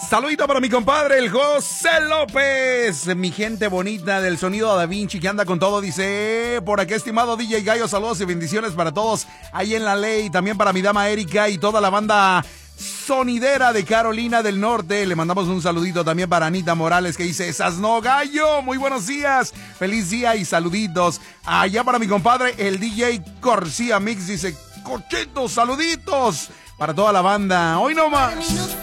Saludito para mi compadre, el José López. Mi gente bonita del sonido Da Vinci que anda con todo. Dice, por aquí, estimado DJ Gallo, saludos y bendiciones para todos ahí en La Ley. También para mi dama Erika y toda la banda sonidera de Carolina del Norte. Le mandamos un saludito también para Anita Morales que dice, esas no gallo, muy buenos días, feliz día y saluditos. Allá para mi compadre, el DJ Corsia Mix, dice, cochitos, saluditos para toda la banda. Hoy no más.